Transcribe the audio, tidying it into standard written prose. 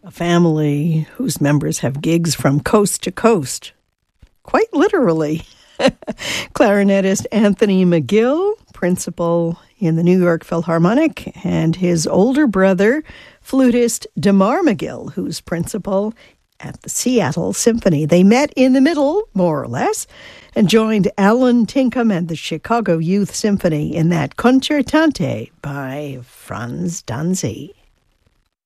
A family whose members have gigs from coast to coast, quite literally. Clarinetist Anthony McGill, principal in the New York Philharmonic, and his older brother, flutist DeMar McGill, who's principal at the Seattle Symphony. They met in the middle, more or less, and joined Alan Tinkham and the Chicago Youth Symphony in that Concertante by Franz Danzig.